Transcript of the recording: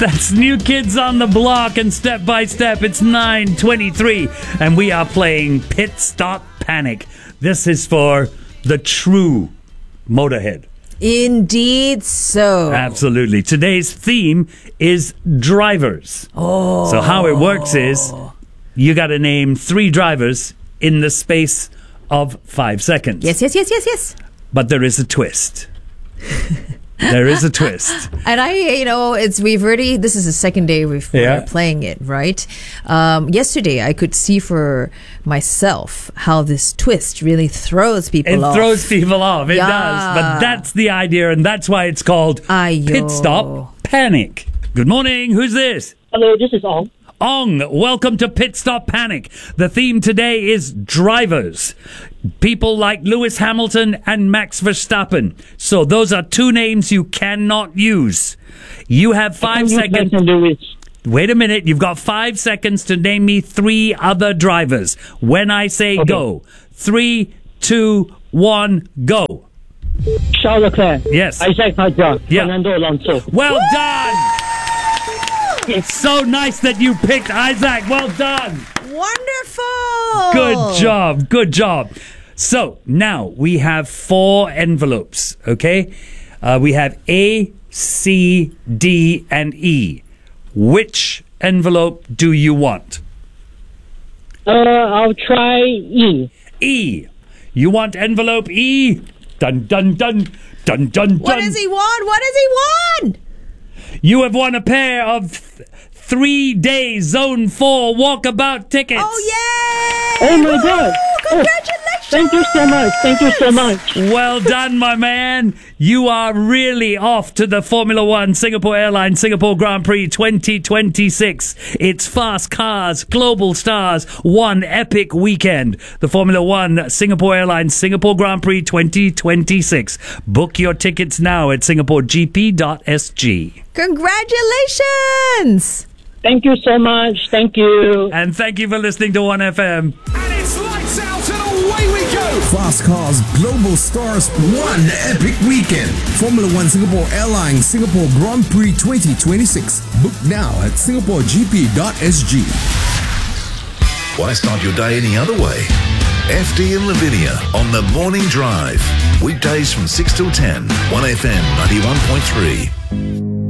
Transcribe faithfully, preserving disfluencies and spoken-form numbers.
That's New Kids on the Block and Step by Step. It's nine twenty-three and we are playing Pit Stop Panic. This is for the true motorhead. Indeed so. Absolutely. Today's theme is drivers. Oh. So how it works is you got to name three drivers in the space of five seconds. Yes, yes, yes, yes, yes. But there is a twist. There is a twist. And I, you know, it's we've already, this is the second day we've, Yeah. we're playing it, right? Um, yesterday, I could see for myself how this twist really throws people It off. throws people off. It Yeah. does. But that's the idea, and that's why it's called Ayo. Pit Stop Panic. Good morning. Who's this? Hello, this is Ong. Ong, welcome to Pit Stop Panic. The theme today is drivers. People like Lewis Hamilton and Max Verstappen. So those are two names you cannot use. You have five seconds. Lewis. Wait a minute. You've got five seconds to name me three other drivers. When I say Okay. go. Three, two, one, go. Charles Leclerc. Yes. Isaac Hadjar. Yeah. Fernando Alonso. Well done. It's so nice that you picked Isaac. Well done. Wonderful. Good job. Good job. So now we have four envelopes. Okay. Uh, we have A, C, D, and E. Which envelope do you want? Uh, I'll try E. E. You want envelope E? Dun dun dun dun dun dun. What does he want? What does he want? You have won a pair of th- three day Zone four walkabout tickets. Oh, yay! Oh, my Woo! God. Congratulations! Thank you so much. Thank you so much. Well done, my man. You are really off to the Formula One Singapore Airlines Singapore Grand Prix twenty twenty-six. It's fast cars, global stars, one epic weekend. The Formula One Singapore Airlines Singapore Grand Prix twenty twenty-six. Book your tickets now at singapore g p dot s g. Congratulations! Thank you so much. Thank you. And thank you for listening to one F M. And it's lights out and away we go! Fast Cars Global Stars One Epic Weekend. Formula One Singapore Airlines Singapore Grand Prix twenty twenty-six. Book now at singapore g p dot s g. Why start your day any other way? F D and Lavinia on The Morning Drive. Weekdays from six till ten. one F M ninety-one point three.